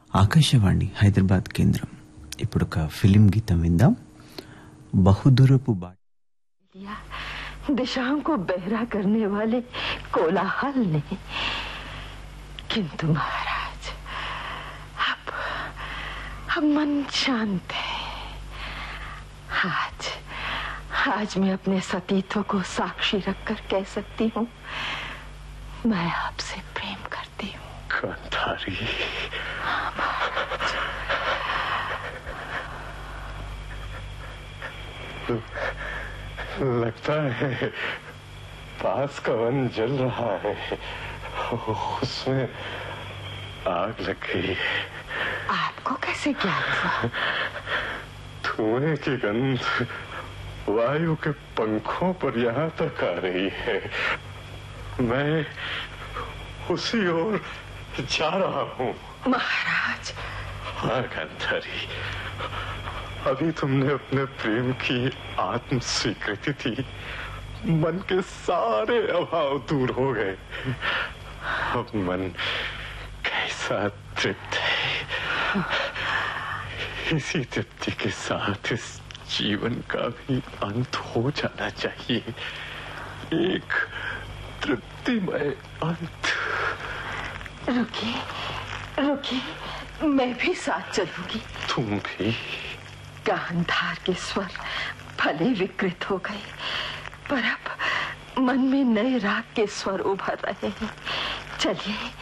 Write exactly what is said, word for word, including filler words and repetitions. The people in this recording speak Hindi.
ఆకాశవాణి హైదరాబాద్ కేంద్రం. ఇప్పుడు ఒక ఫిలిం గీతం విందాం. బహుదూరపు బా दिशाओं को बहरा करने वाले कोलाहल ने, किंतु महाराज अब अब मन शांत है. आज आज मैं अपने सतीत्व को साक्षी रखकर कह सकती हूँ, मैं आपसे प्रेम करती हूँ. गांधारी, हाँ महाराज. लगता है पास का वन जल रहा है, उसमें आग लग गई. आपको कैसे ज्ञान हुआ? धुएं की गंध वायु के पंखों पर यहाँ तक आ रही है. मैं उसी ओर जा रहा हूँ. महाराज. हाँ गांधारी, अभी तुमने अपने प्रेम की आत्म स्वीकृति थी. मन के सारे अभाव दूर हो गए. अब मन कैसा तृप्त है. इसी तृप्ति के साथ इस जीवन का भी अंत हो जाना चाहिए. एक तृप्तिमय अंत. रुकिए, रुकिए, मैं भी साथ चलूंगी. तुम भी? गांधार के स्वर भले विकृत हो गए, पर अब मन में नए राग के स्वर उभर रहे हैं. चलिए